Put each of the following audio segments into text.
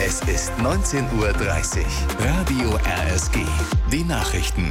Es ist 19:30 Uhr. Radio RSG. Die Nachrichten.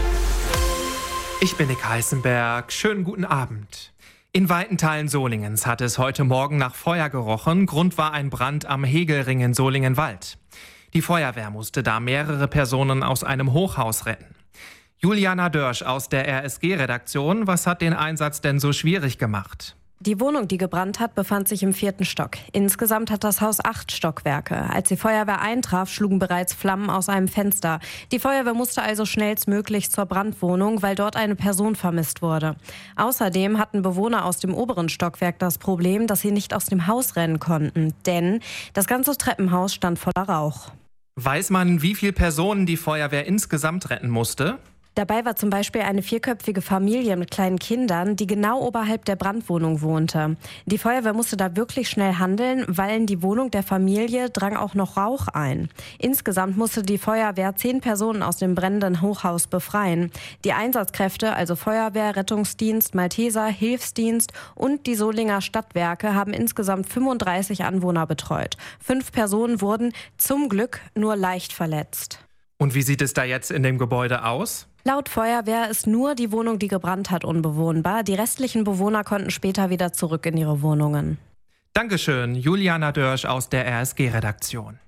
Ich bin Nick Heißenberg. Schönen guten Abend. In weiten Teilen Solingens hat es heute Morgen nach Feuer gerochen. Grund war ein Brand am Hegelring in Solingenwald. Die Feuerwehr musste da mehrere Personen aus einem Hochhaus retten. Juliana Dörsch aus der RSG-Redaktion. Was hat den Einsatz denn so schwierig gemacht? Die Wohnung, die gebrannt hat, befand sich im 4. Stock. Insgesamt hat das Haus 8 Stockwerke. Als die Feuerwehr eintraf, schlugen bereits Flammen aus einem Fenster. Die Feuerwehr musste also schnellstmöglich zur Brandwohnung, weil dort eine Person vermisst wurde. Außerdem hatten Bewohner aus dem oberen Stockwerk das Problem, dass sie nicht aus dem Haus rennen konnten. Denn das ganze Treppenhaus stand voller Rauch. Weiß man, wie viele Personen die Feuerwehr insgesamt retten musste? Dabei war zum Beispiel eine 4-köpfige Familie mit kleinen Kindern, die genau oberhalb der Brandwohnung wohnte. Die Feuerwehr musste da wirklich schnell handeln, weil in die Wohnung der Familie drang auch noch Rauch ein. Insgesamt musste die Feuerwehr 10 Personen aus dem brennenden Hochhaus befreien. Die Einsatzkräfte, also Feuerwehr, Rettungsdienst, Malteser, Hilfsdienst und die Solinger Stadtwerke, haben insgesamt 35 Anwohner betreut. 5 Personen wurden zum Glück nur leicht verletzt. Und wie sieht es da jetzt in dem Gebäude aus? Laut Feuerwehr ist nur die Wohnung, die gebrannt hat, unbewohnbar. Die restlichen Bewohner konnten später wieder zurück in ihre Wohnungen. Dankeschön, Juliana Dörsch aus der RSG-Redaktion.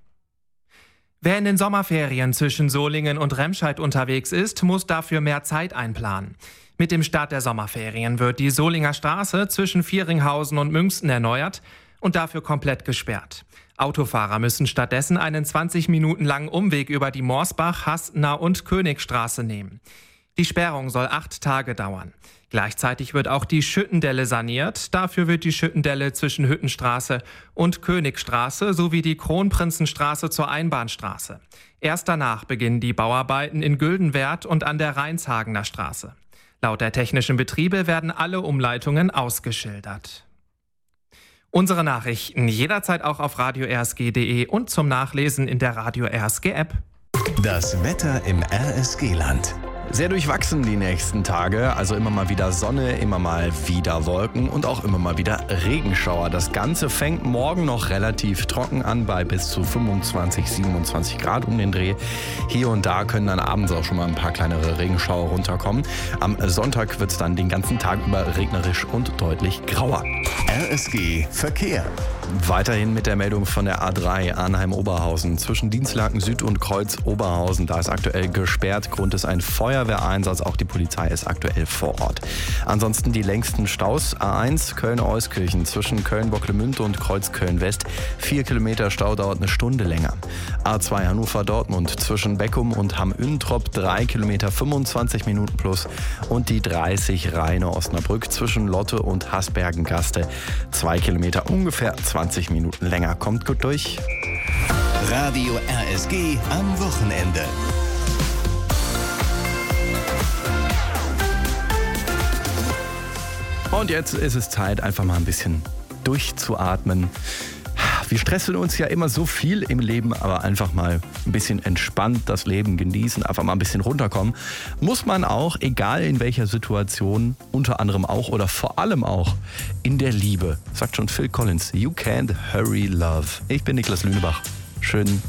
Wer in den Sommerferien zwischen Solingen und Remscheid unterwegs ist, muss dafür mehr Zeit einplanen. Mit dem Start der Sommerferien wird die Solinger Straße zwischen Vieringhausen und Münsten erneuert und dafür komplett gesperrt. Autofahrer müssen stattdessen einen 20 Minuten langen Umweg über die Morsbach-, Haßner- und Königstraße nehmen. Die Sperrung soll 8 Tage dauern. Gleichzeitig wird auch die Schüttendelle saniert. Dafür wird die Schüttendelle zwischen Hüttenstraße und Königstraße sowie die Kronprinzenstraße zur Einbahnstraße. Erst danach beginnen die Bauarbeiten in Güldenwerd und an der Reinshagener Straße. Laut der technischen Betriebe werden alle Umleitungen ausgeschildert. Unsere Nachrichten jederzeit auch auf radio-rsg.de und zum Nachlesen in der Radio RSG App. Das Wetter im RSG-Land. Sehr durchwachsen die nächsten Tage, also immer mal wieder Sonne, immer mal wieder Wolken und auch immer mal wieder Regenschauer. Das Ganze fängt morgen noch relativ trocken an bei bis zu 25, 27 Grad um den Dreh. Hier und da können dann abends auch schon mal ein paar kleinere Regenschauer runterkommen. Am Sonntag wird es dann den ganzen Tag über regnerisch und deutlich grauer. RSG Verkehr. Weiterhin mit der Meldung von der A3 Arnheim-Oberhausen zwischen Dienstlaken Süd und Kreuz Oberhausen. Da ist aktuell gesperrt. Grund ist ein Feuerwehreinsatz. Auch die Polizei ist aktuell vor Ort. Ansonsten die längsten Staus. A1 Köln-Euskirchen zwischen Köln-Bocklemünde und Kreuz Köln-West. 4 Kilometer Stau, dauert eine Stunde länger. A2 Hannover-Dortmund zwischen Beckum und Hamm-Üntrop 3 Kilometer 25 Minuten plus. Und die 30 Rheine-Osnabrück zwischen Lotte und Hasbergen-Gaste 2 Kilometer ungefähr 20 Minuten länger. Kommt gut durch. Radio RSG am Wochenende. Und jetzt ist es Zeit, einfach mal ein bisschen durchzuatmen. Wir stressen uns ja immer so viel im Leben, aber einfach mal ein bisschen entspannt das Leben genießen, einfach mal ein bisschen runterkommen. Muss man auch, egal in welcher Situation, unter anderem auch oder vor allem auch in der Liebe. Sagt schon Phil Collins, You can't hurry love. Ich bin Niklas Lünebach. Schönen